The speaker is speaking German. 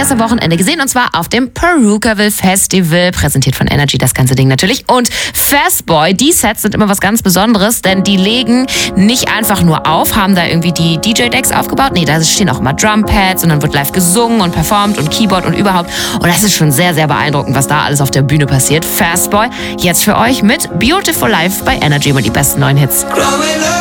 am Wochenende gesehen und zwar auf dem Perukaville Festival, präsentiert von Energy, das ganze Ding natürlich. Und Fastboy, die Sets sind immer was ganz Besonderes, denn die legen nicht einfach nur auf, haben da irgendwie die DJ-Decks aufgebaut. Nee, da stehen auch immer Drumpads und dann wird live gesungen und performt und Keyboard und überhaupt. Und das ist schon sehr, sehr beeindruckend, was da alles auf der Bühne passiert. Fastboy, jetzt für euch mit Beautiful Life bei Energy, immer die besten neuen Hits.